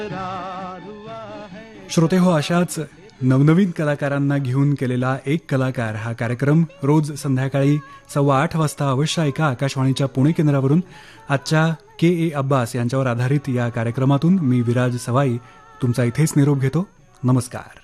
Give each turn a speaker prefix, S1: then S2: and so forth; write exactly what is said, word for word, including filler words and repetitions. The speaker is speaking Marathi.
S1: श्रोते हो, अशाच नवनवीन कलाकारांना घेऊन केलेला एक कलाकार हा कार्यक्रम रोज संध्याकाळी सव्वा आठ वाजता अवश्य ऐका आकाशवाणीच्या पुणे केंद्रावरून. आजच्या के ए अब्बास यांच्यावर आधारित या कार्यक्रमातून मी विराज सवाई तुमचा इथेच निरोप घेतो. नमस्कार.